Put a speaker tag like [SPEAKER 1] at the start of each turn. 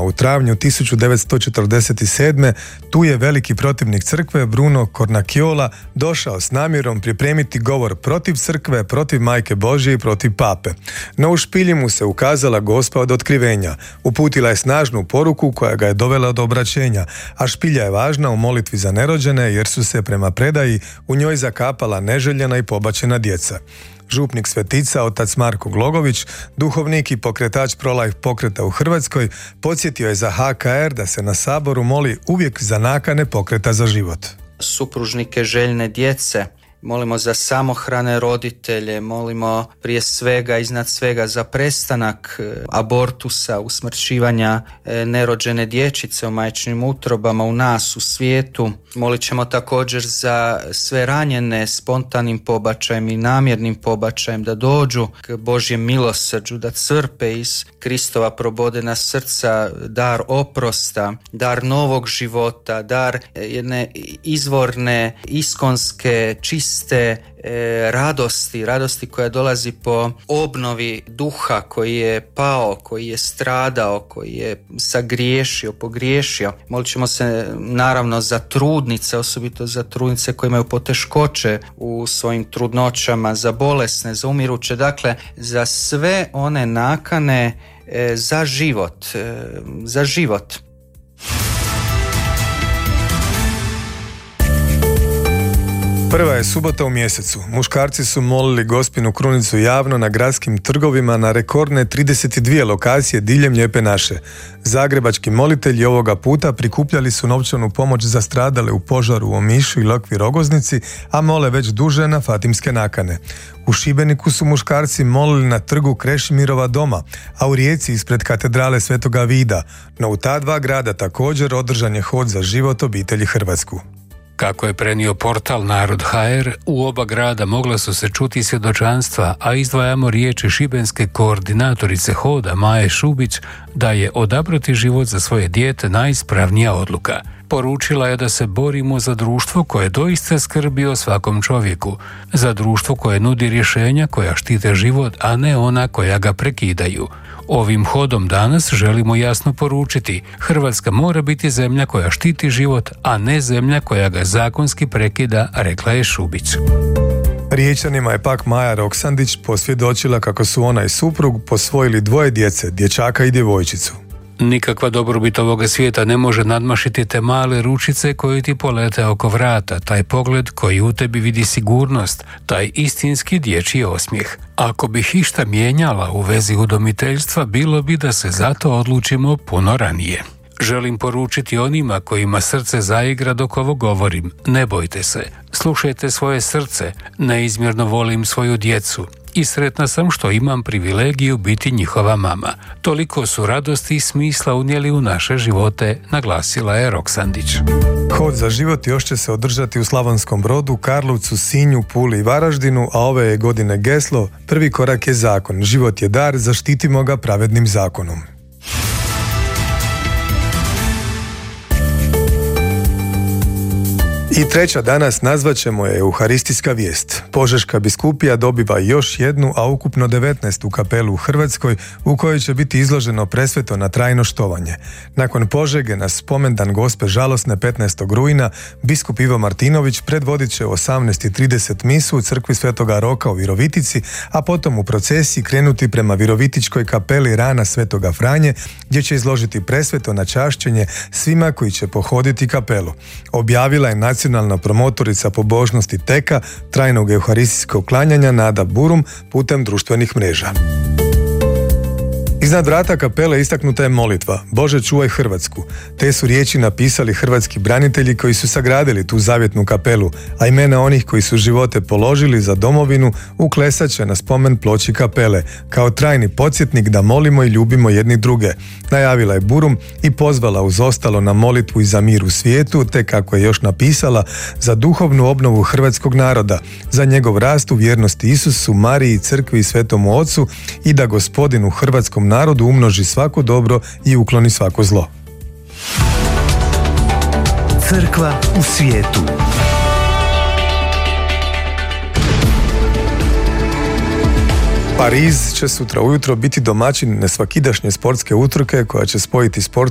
[SPEAKER 1] u travnju 1947. tu je veliki protivnik crkve Bruno Cornacchiola došao s namjerom pripremiti govor protiv crkve, protiv Majke Božje i protiv pape. No u špilji mu se ukazala Gospa od otkrivenja. Uputila je snažnu poruku koja ga je dovela do obraćenja, a špilja je važna u molitvi za nerođene jer su se prema predaji u njoj zakapala neželjena i pobačena djeca. Župnik Svetica, otac Marko Glogović, duhovnik i pokretač pro-life pokreta u Hrvatskoj, podsjetio je za HKR da se na Saboru moli uvijek za nakane pokreta za život.
[SPEAKER 2] Supružnike željne djece, molimo za samohrane roditelje, molimo prije svega, iznad svega za prestanak abortusa, usmrćivanja nerođene dječice u majčinim utrobama u nas, u svijetu. Molit ćemo također za sve ranjene spontanim pobačajem i namjernim pobačajem da dođu k Božjem milosrđu, da crpe iz Kristova probodena srca dar oprosta, dar novog života, dar jedne izvorne, iskonske, čiste radosti koja dolazi po obnovi duha koji je pao, koji je stradao, koji je sagriješio, pogriješio. Molit ćemo se naravno za trudnice, osobito za trudnice koje imaju poteškoće u svojim trudnoćama, za bolesne, za umiruće, dakle za sve one nakane za život, za život.
[SPEAKER 1] Prva je subota u mjesecu. Muškarci su molili Gospinu krunicu javno na gradskim trgovima na rekordne 32 lokacije diljem Lijepe naše. Zagrebački molitelji ovoga puta prikupljali su novčanu pomoć za stradale u požaru u Omišu i Lokvi Rogoznici, a mole već duže na Fatimske nakane. U Šibeniku su muškarci molili na trgu Krešimirova doma, a u Rijeci ispred katedrale Svetoga Vida. No u ta dva grada također održan je hod za život obitelji Hrvatsku.
[SPEAKER 3] Kako je prenio portal Narod.hr, u oba grada mogla su se čuti svjedočanstva, a izdvajamo riječi šibenske koordinatorice hoda Maje Šubić da je odabrati život za svoje dijete najispravnija odluka. Poručila je da se borimo za društvo koje doista skrbi o svakom čovjeku, za društvo koje nudi rješenja koja štite život, a ne ona koja ga prekidaju. Ovim hodom danas želimo jasno poručiti: Hrvatska mora biti zemlja koja štiti život, a ne zemlja koja ga zakonski prekida, rekla je Šubić.
[SPEAKER 1] Riječanima je pak Maja Roksandić posvjedočila kako su ona i suprug posvojili 2 djece, dječaka i djevojčicu.
[SPEAKER 3] Nikakva dobrobit ovoga svijeta ne može nadmašiti te male ručice koje ti polete oko vrata, taj pogled koji u tebi vidi sigurnost, taj istinski dječji osmijeh. Ako bih išta mijenjala u vezi udomiteljstva, bilo bi da se zato odlučimo puno ranije. Želim poručiti onima kojima srce zaigra dok ovo govorim: ne bojte se, slušajte svoje srce, neizmjerno volim svoju djecu i sretna sam što imam privilegiju biti njihova mama. Toliko su radosti i smisla unijeli u naše živote, naglasila je Roksandić.
[SPEAKER 1] Hod za život još će se održati u Slavonskom Brodu, Karlovcu, Sinju, Puli i Varaždinu, a ove je godine geslo: prvi korak je zakon, život je dar, zaštitimo ga pravednim zakonom. I treća danas nazvat ćemo je Euharistijska vijest. Požeška biskupija dobiva još jednu, a ukupno 19 kapelu u Hrvatskoj u kojoj će biti izloženo presveto na trajno štovanje. Nakon Požege na spomendan Gospe žalosne 15. rujna, biskup Ivo Martinović predvodit će u 18:30 misu u crkvi Svetoga Roka u Virovitici, a potom u procesiji krenuti prema Virovitičkoj kapeli Rana Svetoga Franje, gdje će izložiti presveto na čašćenje svima koji će pohoditi kapelu. Objavila je nacionalna promotorica pobožnosti TEKA, trajnog euharistijskog klanjanja, Nada Burum, putem društvenih mreža. Iznad vrata kapele istaknuta je molitva: Bože, čuvaj Hrvatsku. Te su riječi napisali hrvatski branitelji koji su sagradili tu zavjetnu kapelu, a imena onih koji su živote položili za domovinu uklesat će na spomen ploči kapele, kao trajni podsjetnik da molimo i ljubimo jedni druge, najavila je Burum i pozvala uz ostalo na molitvu i za mir u svijetu, te kako je još napisala, za duhovnu obnovu hrvatskog naroda, za njegov rast u vjernosti Isusu, Mariji, crkvi i Svetomu Ocu, i da Gospodin u hrvatskom narodu umnoži svako dobro i ukloni svako zlo.
[SPEAKER 4] Crkva u svijetu.
[SPEAKER 1] Pariz će sutra ujutro biti domaćin nesvakidašnje sportske utrke koja će spojiti sport